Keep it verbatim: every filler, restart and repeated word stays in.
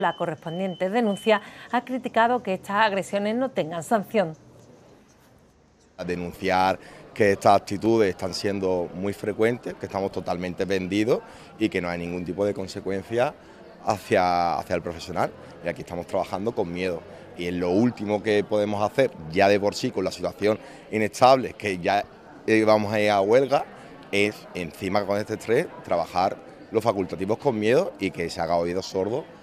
La correspondiente denuncia ha criticado que estas agresiones no tengan sanción. A denunciar que estas actitudes están siendo muy frecuentes, que estamos totalmente vendidos y que no hay ningún tipo de consecuencia hacia, hacia el profesional. Y aquí estamos trabajando con miedo. Y es lo último que podemos hacer, ya de por sí con la situación inestable, que ya vamos a ir a huelga, es encima con este estrés trabajar los facultativos con miedo y que se haga oídos sordos